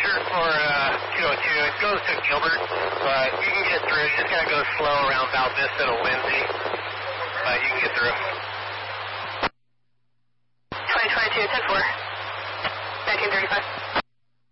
Roger for 202. It goes to Gilbert, but you can get through. You just got to go slow around Val Vista to Lindsay, but you can get through. 2022, 10-4. Back in 35.